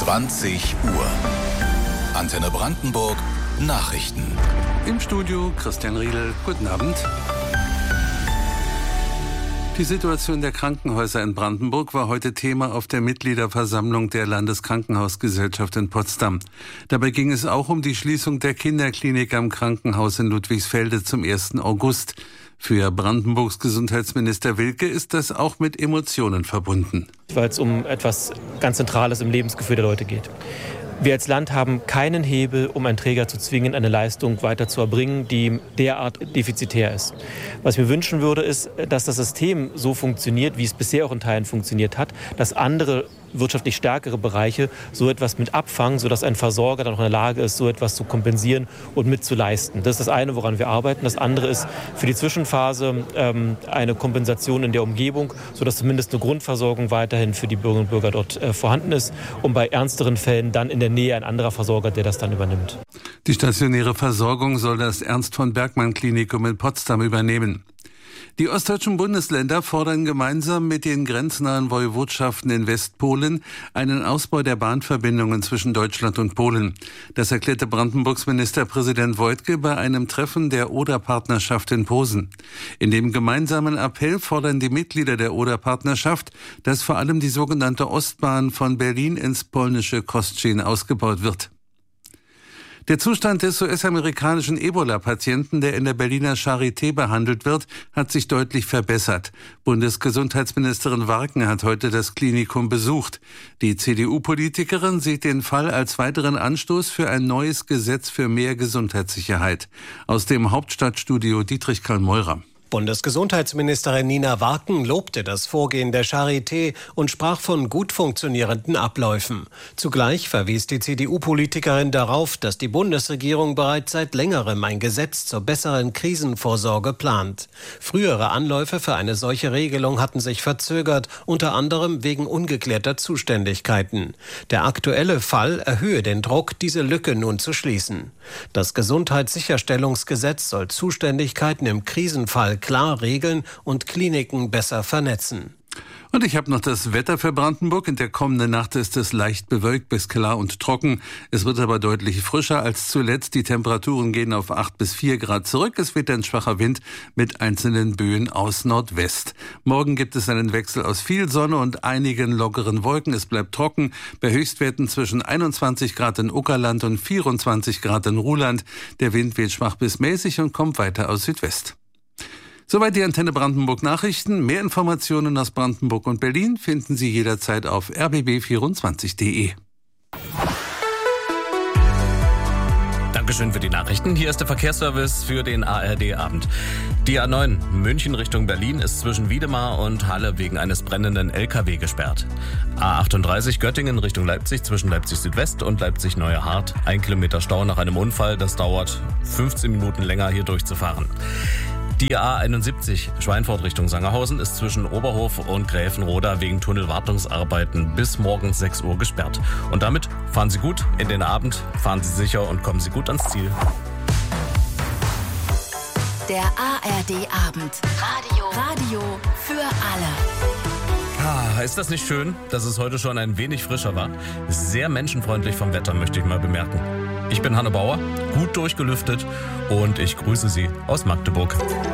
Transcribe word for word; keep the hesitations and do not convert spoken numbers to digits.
zwanzig Uhr. Antenne Brandenburg Nachrichten. Im Studio Christian Riedel. Guten Abend. Die Situation der Krankenhäuser in Brandenburg war heute Thema auf der Mitgliederversammlung der Landeskrankenhausgesellschaft in Potsdam. Dabei ging es auch um die Schließung der Kinderklinik am Krankenhaus in Ludwigsfelde zum ersten August. Für Brandenburgs Gesundheitsminister Wilke ist das auch mit Emotionen verbunden. Weil es um etwas ganz Zentrales im Lebensgefühl der Leute geht. Wir als Land haben keinen Hebel, um einen Träger zu zwingen, eine Leistung weiter zu erbringen, die derart defizitär ist. Was ich mir wünschen würde, ist, dass das System so funktioniert, wie es bisher auch in Teilen funktioniert hat, dass andere wirtschaftlich stärkere Bereiche so etwas mit abfangen, sodass ein Versorger dann auch in der Lage ist, so etwas zu kompensieren und mitzuleisten. Das ist das eine, woran wir arbeiten. Das andere ist für die Zwischenphase ähm, eine Kompensation in der Umgebung, sodass zumindest eine Grundversorgung weiterhin für die Bürgerinnen und Bürger dort äh, vorhanden ist und bei ernsteren Fällen dann in der Nähe ein anderer Versorger, der das dann übernimmt. Die stationäre Versorgung soll das Ernst-von-Bergmann-Klinikum in Potsdam übernehmen. Die ostdeutschen Bundesländer fordern gemeinsam mit den grenznahen Woiwodschaften in Westpolen einen Ausbau der Bahnverbindungen zwischen Deutschland und Polen. Das erklärte Brandenburgs Ministerpräsident Woidke bei einem Treffen der Oder-Partnerschaft in Posen. In dem gemeinsamen Appell fordern die Mitglieder der Oder-Partnerschaft, dass vor allem die sogenannte Ostbahn von Berlin ins polnische Kostrzyn ausgebaut wird. Der Zustand des U S-amerikanischen Ebola-Patienten, der in der Berliner Charité behandelt wird, hat sich deutlich verbessert. Bundesgesundheitsministerin Warken hat heute das Klinikum besucht. Die C D U-Politikerin sieht den Fall als weiteren Anstoß für ein neues Gesetz für mehr Gesundheitssicherheit. Aus dem Hauptstadtstudio Dietrich Karl-Meurer. Bundesgesundheitsministerin Nina Warken lobte das Vorgehen der Charité und sprach von gut funktionierenden Abläufen. Zugleich verwies die C D U-Politikerin darauf, dass die Bundesregierung bereits seit längerem ein Gesetz zur besseren Krisenvorsorge plant. Frühere Anläufe für eine solche Regelung hatten sich verzögert, unter anderem wegen ungeklärter Zuständigkeiten. Der aktuelle Fall erhöhe den Druck, diese Lücke nun zu schließen. Das Gesundheitssicherstellungsgesetz soll Zuständigkeiten im Krisenfall klar regeln und Kliniken besser vernetzen. Und ich habe noch das Wetter für Brandenburg. In der kommenden Nacht ist es leicht bewölkt bis klar und trocken. Es wird aber deutlich frischer als zuletzt. Die Temperaturen gehen auf acht bis vier Grad zurück. Es weht ein schwacher Wind mit einzelnen Böen aus Nordwest. Morgen gibt es einen Wechsel aus viel Sonne und einigen lockeren Wolken. Es bleibt trocken bei Höchstwerten zwischen einundzwanzig Grad in Uckerland und vierundzwanzig Grad in Ruhland. Der Wind weht schwach bis mäßig und kommt weiter aus Südwest. Soweit die Antenne Brandenburg Nachrichten. Mehr Informationen aus Brandenburg und Berlin finden Sie jederzeit auf r b b vierundzwanzig punkt d e. Dankeschön für die Nachrichten. Hier ist der Verkehrsservice für den A R D-Abend. Die A neun München Richtung Berlin ist zwischen Wiedemar und Halle wegen eines brennenden L K W gesperrt. A achtunddreißig Göttingen Richtung Leipzig zwischen Leipzig Südwest und Leipzig Neue Hart. Ein Kilometer Stau nach einem Unfall. Das dauert fünfzehn Minuten länger, hier durchzufahren. Die A einundsiebzig Schweinfurt Richtung Sangerhausen ist zwischen Oberhof und Gräfenroda wegen Tunnelwartungsarbeiten bis morgens sechs Uhr gesperrt. Und damit fahren Sie gut in den Abend, fahren Sie sicher und kommen Sie gut ans Ziel. Der A R D-Abend. Radio. Radio für alle. Ah, ist das nicht schön, dass es heute schon ein wenig frischer war? Sehr menschenfreundlich vom Wetter, möchte ich mal bemerken. Ich bin Hanne Bauer, gut durchgelüftet und ich grüße Sie aus Magdeburg.